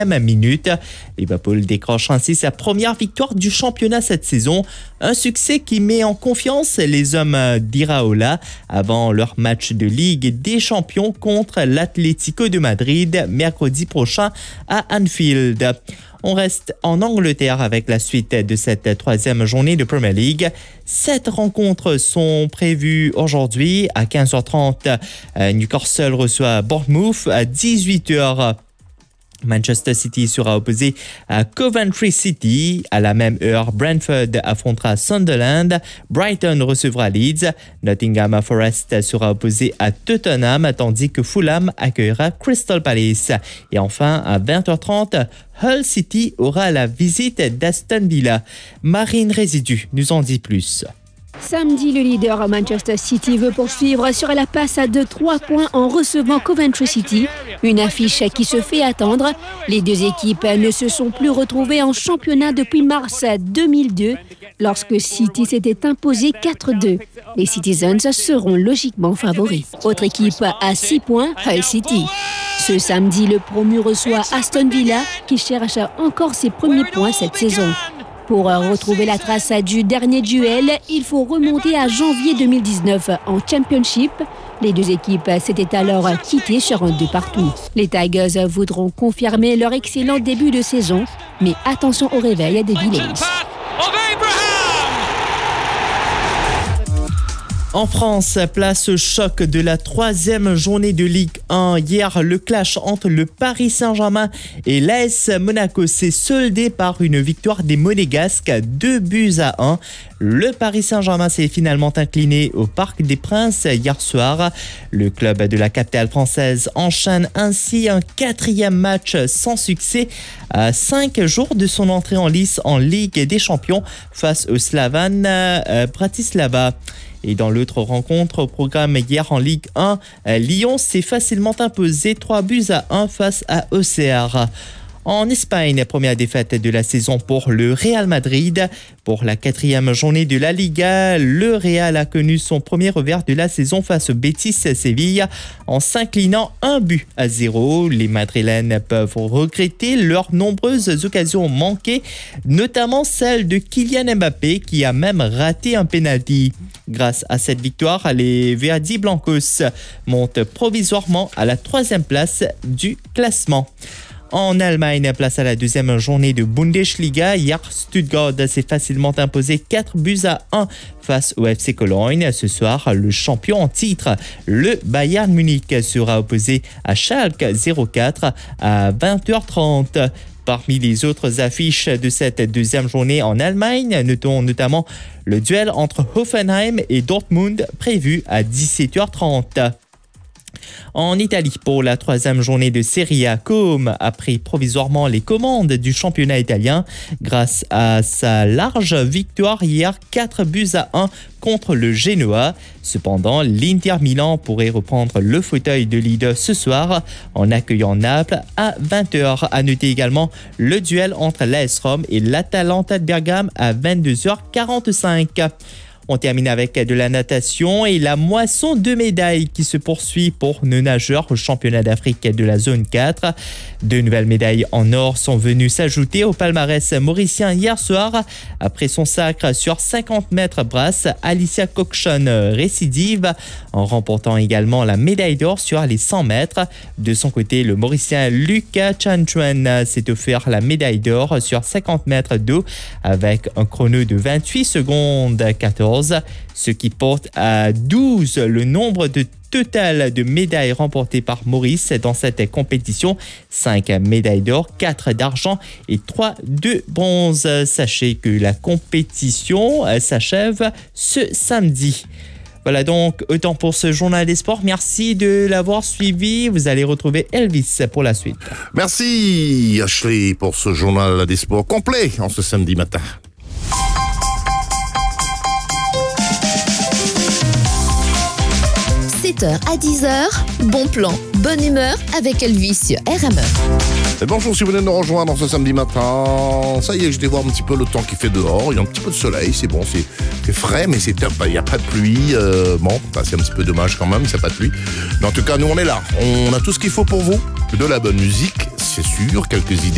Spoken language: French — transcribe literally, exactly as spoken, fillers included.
minute. Liverpool décroche ainsi sa première victoire du championnat cette saison. Un succès qui met en confiance les hommes d'Iraola avant leur match de Ligue des Champions contre l'Atlético de Madrid mercredi prochain à Anfield. On reste en Angleterre avec la suite de cette troisième journée de Premier League. Sept rencontres sont prévues aujourd'hui. À quinze heures trente, Newcastle reçoit Bournemouth. À dix-huit heures, Manchester City sera opposé à Coventry City. À la même heure, Brentford affrontera Sunderland. Brighton recevra Leeds. Nottingham Forest sera opposé à Tottenham, tandis que Fulham accueillera Crystal Palace. Et enfin, à vingt heures trente, Hull City aura la visite d'Aston Villa. Marine Résidu nous en dit plus. Samedi, le leader Manchester City veut poursuivre sur la passe à deux trois points en recevant Coventry City. Une affiche qui se fait attendre. Les deux équipes ne se sont plus retrouvées en championnat depuis mars deux mille deux, lorsque City s'était imposé quatre deux. Les Citizens seront logiquement favoris. Autre équipe à six points, Hull City. Ce samedi, le promu reçoit Aston Villa, qui cherche encore ses premiers points cette saison. Pour retrouver la trace du dernier duel, il faut remonter à janvier deux mille dix-neuf en Championship. Les deux équipes s'étaient alors quittées sur un deux partout. Les Tigers voudront confirmer leur excellent début de saison, mais attention au réveil des Villains. En France, place au choc de la troisième journée de Ligue un. Hier, le clash entre le Paris Saint-Germain et l'A S Monaco s'est soldé par une victoire des Monégasques, deux buts à un. Le Paris Saint-Germain s'est finalement incliné au Parc des Princes hier soir. Le club de la capitale française enchaîne ainsi un quatrième match sans succès à cinq jours de son entrée en lice en Ligue des Champions face au Slavan Bratislava. Et dans l'autre rencontre au programme hier en Ligue un, Lyon s'est facilement imposé trois buts à un face à O C R. En Espagne, première défaite de la saison pour le Real Madrid. Pour la quatrième journée de la Liga, le Real a connu son premier revers de la saison face au Betis Séville en s'inclinant un but à zéro. Les Madrilènes peuvent regretter leurs nombreuses occasions manquées, notamment celle de Kylian Mbappé qui a même raté un penalty. Grâce à cette victoire, les Verdi Blancos montent provisoirement à la troisième place du classement. En Allemagne, place à la deuxième journée de Bundesliga. Hier, Stuttgart s'est facilement imposé quatre buts à un face au F C Cologne. Ce soir, le champion en titre, le Bayern Munich, sera opposé à Schalke zéro quatre à vingt heures trente. Parmi les autres affiches de cette deuxième journée en Allemagne, notons notamment le duel entre Hoffenheim et Dortmund prévu à dix-sept heures trente. En Italie, pour la troisième journée de Serie A, Comme a pris provisoirement les commandes du championnat italien grâce à sa large victoire hier quatre buts à un contre le Genoa. Cependant, l'Inter Milan pourrait reprendre le fauteuil de leader ce soir en accueillant Naples à vingt heures. À noter également le duel entre l'A S Rome et l'Atalanta de Bergame à vingt-deux heures quarante-cinq. On termine avec de la natation et la moisson de médailles qui se poursuit pour nos nageurs au championnat d'Afrique de la zone quatre. Deux nouvelles médailles en or sont venues s'ajouter au palmarès mauricien hier soir. Après son sacre sur cinquante mètres brasse, Alicia Cochon récidive en remportant également la médaille d'or sur les cent mètres. De son côté, le mauricien Lucas Chanchuan s'est offert la médaille d'or sur cinquante mètres d'eau avec un chrono de vingt-huit secondes quatorze. Ce qui porte à douze le nombre de total de médailles remportées par Maurice dans cette compétition. cinq médailles d'or, quatre d'argent et trois de bronze. Sachez que la compétition s'achève ce samedi. Voilà donc autant pour ce journal des sports. Merci de l'avoir suivi. Vous allez retrouver Elvis pour la suite. Merci Ashley pour ce journal des sports complet en ce samedi matin. sept heures à dix heures, bon plan, bonne humeur avec Elvis sur R M E. Et bonjour si vous venez de nous rejoindre ce samedi matin. Ça y est, je vais voir un petit peu le temps qu'il fait dehors. Il y a un petit peu de soleil, c'est bon, c'est, c'est frais, mais c'est, il n'y a pas de pluie. Euh, bon, bah, c'est un petit peu dommage quand même, c'est pas de pluie. Mais en tout cas, nous on est là. On a tout ce qu'il faut pour vous. De la bonne musique, c'est sûr, quelques idées.